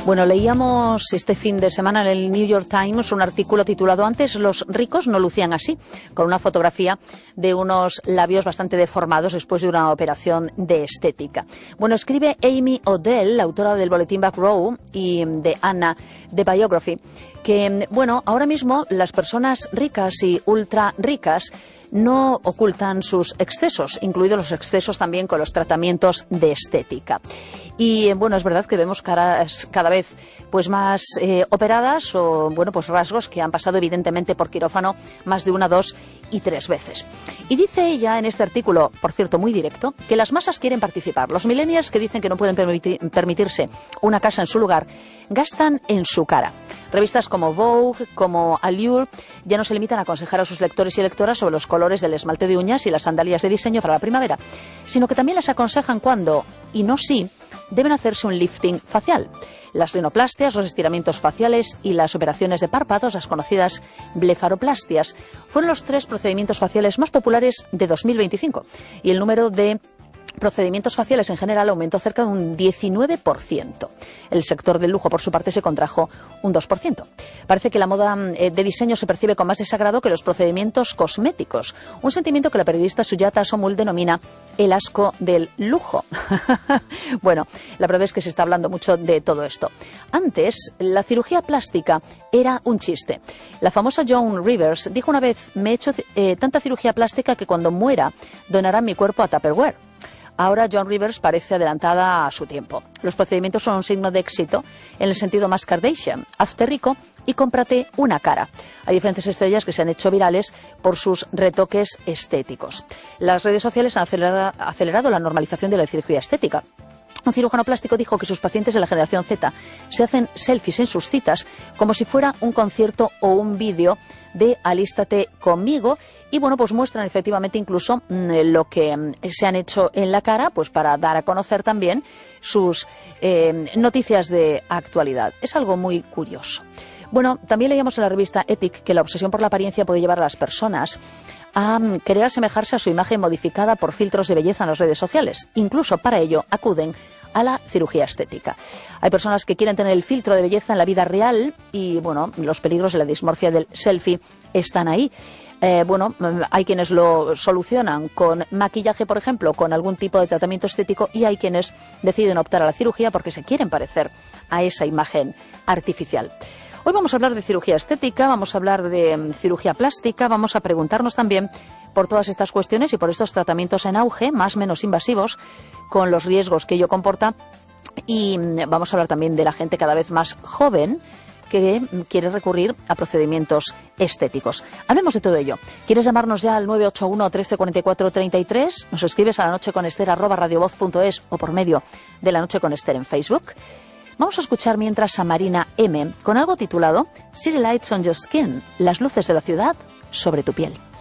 Bueno, leíamos este fin de semana en el New York Times un artículo titulado "Antes los ricos no lucían así", con una fotografía de unos labios bastante deformados después de una operación de estética. Bueno, escribe Amy Odell, la autora del boletín Back Row y de Anna The Biography, que, bueno, ahora mismo las personas ricas y ultra ricas no ocultan sus excesos, incluidos los excesos también con los tratamientos de estética. Y bueno, es verdad que vemos caras cada vez pues más operadas o bueno, pues rasgos que han pasado evidentemente por quirófano más de 1, 2 y 3 veces. Y dice ella en este artículo, por cierto muy directo, que las masas quieren participar. Los millennials que dicen que no pueden permitirse una casa en su lugar, gastan en su cara. Revistas como Vogue, como Allure, ya no se limitan a aconsejar a sus lectores y lectoras sobre los colores del esmalte de uñas y las sandalias de diseño para la primavera, sino que también les aconsejan cuándo, y no si, deben hacerse un lifting facial. Las rinoplastias, los estiramientos faciales y las operaciones de párpados, las conocidas blefaroplastias, fueron los 3 procedimientos faciales más populares de 2025, y el número de procedimientos faciales en general aumentó cerca de un 19%. El sector del lujo, por su parte, se contrajo un 2%. Parece que la moda de diseño se percibe con más desagrado que los procedimientos cosméticos, un sentimiento que la periodista Sujata Somul denomina el asco del lujo. Bueno, la verdad es que se está hablando mucho de todo esto. Antes, la cirugía plástica era un chiste. La famosa Joan Rivers dijo una vez: me he hecho tanta cirugía plástica que cuando muera donarán mi cuerpo a Tupperware. Ahora Joan Rivers parece adelantada a su tiempo. Los procedimientos son un signo de éxito en el sentido más Kardashian. Hazte rico y cómprate una cara. Hay diferentes estrellas que se han hecho virales por sus retoques estéticos. Las redes sociales han acelerado la normalización de la cirugía estética. Un cirujano plástico dijo que sus pacientes de la generación Z se hacen selfies en sus citas como si fuera un concierto o un vídeo de alístate conmigo, y bueno, pues muestran efectivamente incluso lo que se han hecho en la cara, pues para dar a conocer también sus noticias de actualidad. Es algo muy curioso. Bueno, también leíamos en la revista Ethic que la obsesión por la apariencia puede llevar a las personas a querer asemejarse a su imagen modificada por filtros de belleza en las redes sociales. Incluso para ello acuden a la cirugía estética. Hay personas que quieren tener el filtro de belleza en la vida real y, bueno, los peligros de la dismorfia del selfie están ahí. Bueno, hay quienes lo solucionan con maquillaje, por ejemplo, con algún tipo de tratamiento estético, y hay quienes deciden optar a la cirugía porque se quieren parecer a esa imagen artificial. Hoy vamos a hablar de cirugía estética, vamos a hablar de cirugía plástica, vamos a preguntarnos también por todas estas cuestiones y por estos tratamientos en auge, más o menos invasivos, con los riesgos que ello comporta, y vamos a hablar también de la gente cada vez más joven que quiere recurrir a procedimientos estéticos. Hablemos de todo ello. ¿Quieres llamarnos ya al 981 13 44 33? Nos escribes a lanocheconester@radiovoz.es o por medio de La Noche con Ester en Facebook. Vamos a escuchar mientras a Marina M. con algo titulado City Lights on Your Skin, las luces de la ciudad sobre tu piel.